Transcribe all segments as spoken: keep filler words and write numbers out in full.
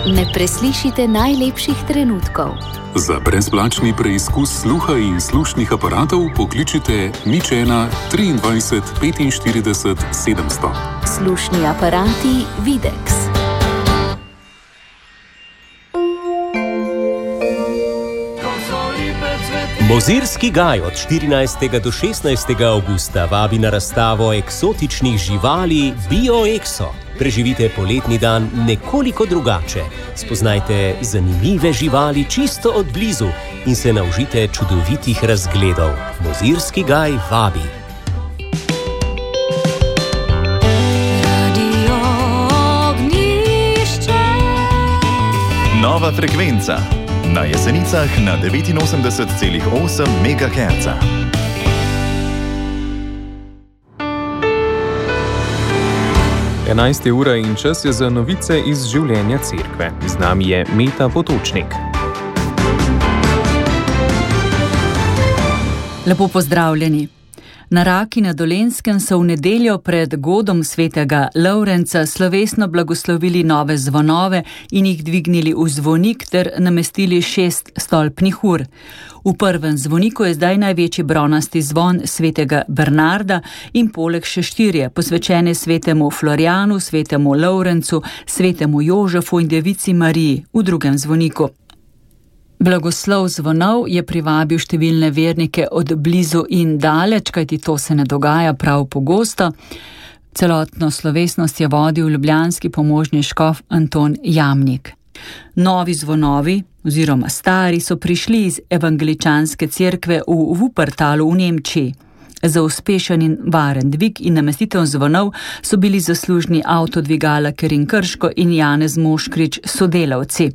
Ne preslišite najlepših trenutkov. Za brezplačni preizkus sluha in slušnih aparatov pokličite nič ena triindvajset petinštirideset sedemsto. Slušni aparati Videx. Mozirski gaj od štirinajstega do šestnajstega avgusta vabi na razstavo eksotičnih živali BioExo. Preživite poletni dan nekoliko drugače. Spoznajte zanimive živali čisto od blizu in se naužite čudovitih razgledov. Mozirski gaj vabi. Nova frekvenca. Na Jesenicah na devetinosemdeset celih osem megaherca. enajsta ura in čas je za novice iz življenja cerkve. Z nami je Meta Potočnik. Lepo pozdravljeni. Na Raki na Dolenjskem so v nedeljo pred godom svetega Lovrenca slovesno blagoslovili nove zvonove in jih dvignili v zvonik ter namestili šest stolpnih ur. V prvem zvoniku je zdaj največji bronasti zvon svetega Bernarda in poleg še štirje, posvečene svetemu Florjanu, svetemu Lovrencu, svetemu Jožefu in devici Mariji v drugem zvoniku. Blagoslov zvonov je privabil številne vernike od blizu in daleč, kajti to se ne dogaja prav pogosto. Celotno slovesnost je vodil ljubljanski pomožni škof Anton Jamnik. Novi zvonovi, oziroma stari, so prišli iz evangeličanske cerkve v Wuppertalu v Nemčiji. Za uspešen in varen dvig in namestitev zvonov so bili zaslužni avtodvigala Kerin Krško in Janez Moškrič sodelavci.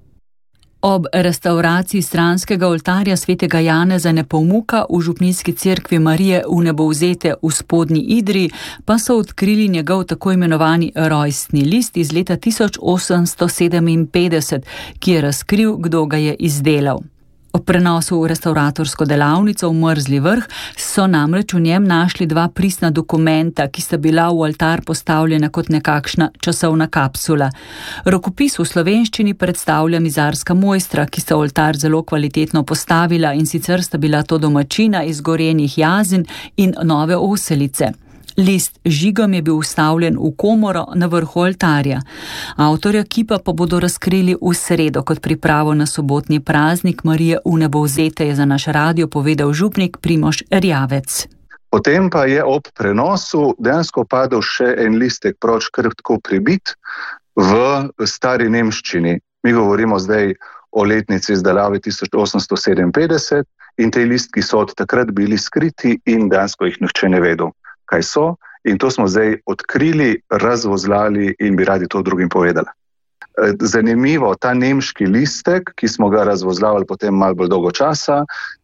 Ob restavraciji stranskega oltarja svetega Janeza Nepomuka v župnijski cerkvi Marije v Nebovzete v Spodnji Idriji pa so odkrili njegov tako imenovani rojstni list iz leta tisoč osemsto sedeminpetdeset, ki je razkril, kdo ga je izdelal. Ob prenosu v restavratorsko delavnico v Mrzli vrh so namreč v njem našli dva pristna dokumenta, ki sta bila v oltar postavljena kot nekakšna časovna kapsula. Rokopis v slovenščini predstavlja mizarska mojstra, ki sta oltar zelo kvalitetno postavila, in sicer sta bila to domačina iz Gorenjih Jazin in Nove Oselice. List žigom je bil vstavljen v komoro na vrhu oltarja. Avtorja kipa pa bodo razkrili v sredo kot pripravo na sobotni praznik Marije v Nebovzete, je za naš radio povedal župnik Primož Erjavec. Potem pa je ob prenosu dejansko padel še en listek proč krpko pribit v stari nemščini. Mi govorimo zdaj o letnici izdelave tisoč osemsto sedeminpetdeset in te listki so od takrat bili skriti in dejansko jih nihče ne vedel, kaj so, in to smo zdaj odkrili, razvozlali in bi radi to drugim povedali. Zanimivo, ta nemški listek, ki smo ga razvozlavali potem malo bolj dolgo časa,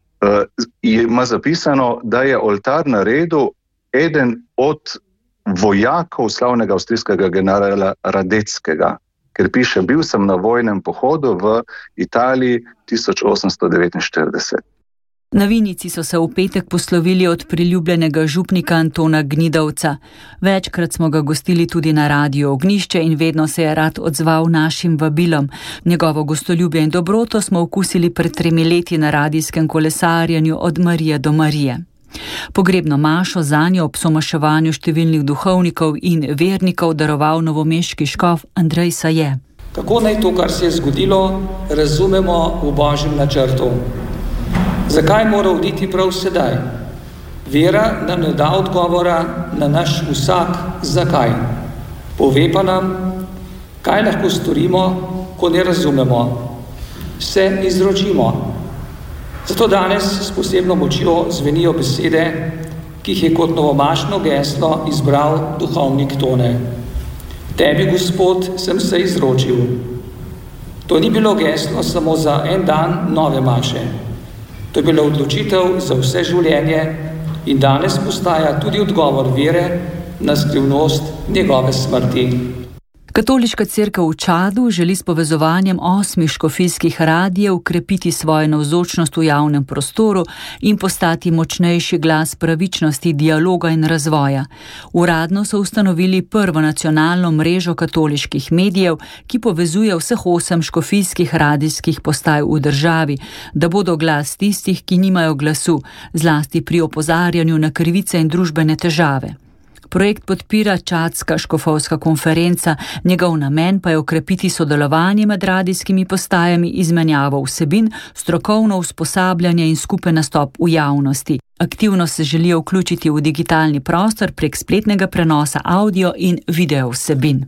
ima zapisano, da je oltar naredil eden od vojakov slavnega avstrijskega generala Radeckega, ker piše, bil sem na vojnem pohodu v Italiji tisoč osemsto devetinštirideset. Na Vinici so se v petek poslovili od priljubljenega župnika Antona Gnidovca. Večkrat smo ga gostili tudi na Radiu Ognjišče in vedno se je rad odzval našim vabilom. Njegovo gostoljubje in dobroto smo okusili pred tremi leti na radijskem kolesarjenju od Marije do Marije. Pogrebno mašo zanjo ob somaševanju številnih duhovnikov in vernikov daroval novomeški škof Andrej Saje. Kako naj to, kar se je zgodilo, razumemo v Božjem načrtu? Zakaj mora oditi prav sedaj? Vera nam ne da odgovora na naš vsak zakaj. Pove pa nam, kaj lahko storimo, ko ne razumemo. Se izročimo. Zato danes s posebno močjo zvenijo besede, ki jih je kot novomašno geslo izbral duhovnik Tone. Tebi, Gospod, sem se izročil. To ni bilo geslo samo za en dan nove maše. To je bila odločitev za vse življenje in danes postaja tudi odgovor vere na skrivnost njegove smrti. Katoliška cerkev v Čadu želi s povezovanjem osmih škofijskih radijev ukrepiti svojo navzočnost v javnem prostoru in postati močnejši glas pravičnosti, dialoga in razvoja. Uradno so ustanovili prvo nacionalno mrežo katoliških medijev, ki povezuje vseh osem škofijskih radijskih postaj v državi, da bodo glas tistih, ki nimajo glasu, zlasti pri opozarjanju na krivice in družbene težave. Projekt podpira Čadska škofovska konferenca, njegov namen pa je okrepiti sodelovanje med radijskimi postajami, izmenjavo vsebin, strokovno usposabljanje in skupen nastop v javnosti. Aktivno se želijo vključiti v digitalni prostor prek spletnega prenosa audio in video vsebin.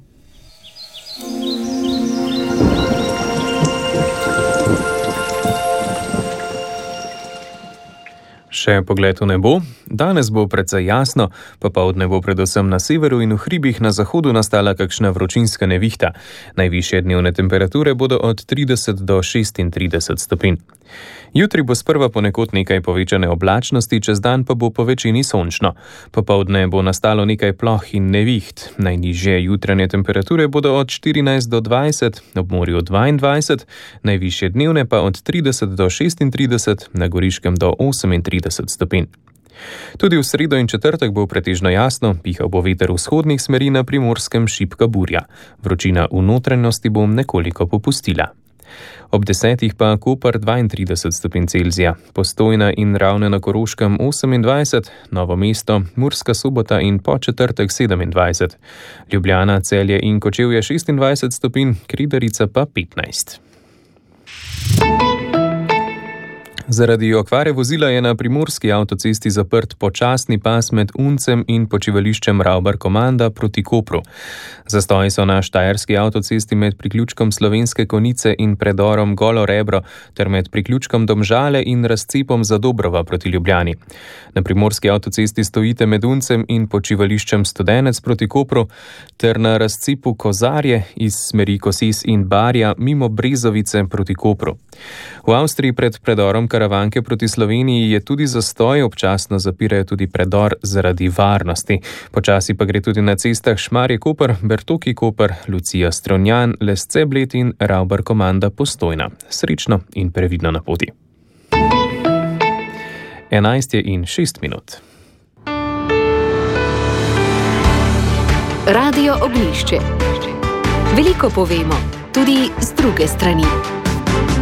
Še pogled v nebo. Danes bo precej jasno, popoldne bo predvsem na severu in v hribih na zahodu nastala kakšna vročinska nevihta. Najvišje dnevne temperature bodo od trideset do šestintrideset stopinj. Jutri bo sprva ponekod nekaj povečane oblačnosti, čez dan pa bo po večini sončno. Popoldne bo nastalo nekaj ploh in neviht. Najnižje jutranje temperature bodo od štirinajst do dvajset, ob morju dvaindvajset, najvišje dnevne pa od trideset do šestintrideset, na Goriškem do osemintrideset stopinj. Tudi v sredo in četrtek bo pretežno jasno, pihal bo veter vzhodnih smeri, na Primorskem šibka burja. Vročina v notranjosti bo nekoliko popustila. Ob desetih pa Koper dvaintrideset stopinj Celzija, Postojna in Ravne na Koroškem osemindvajset, Novo mesto, Murska Sobota in Podčetrtek sedemindvajset, Ljubljana, Celje in Kočevje šestindvajset stopinj, Kridarica pa petnajst. Zaradi okvare vozila je na primorski avtocesti zaprt počasni pas med Uncem in počivališčem Ravbar-Komanda proti Kopru. Zastoji so na štajerski avtocesti med priključkom Slovenske Konjice in predorom Golo Rebro ter med priključkom Domžale in razcepom Zadobrova proti Ljubljani. Na primorski avtocesti stojite med Uncem in počivališčem Studenec proti Kopru ter na razcepu Kozarje iz smeri Kosis in Barja mimo Brezovice proti Kopru. V Avstriji pred predorom Karavanke proti Sloveniji je tudi zastoj, občasno zapirajo tudi predor zaradi varnosti. Počasi pa gre tudi na cestah Šmarje-Koper, Bertoki-Koper, Lucija-Stronjan, Lesce-Bled in Ravbar-Komanda Postojna. Srečno in previdno na poti. enajst je in šest minut. Radio Oglišče. Veliko povemo, tudi z druge strani.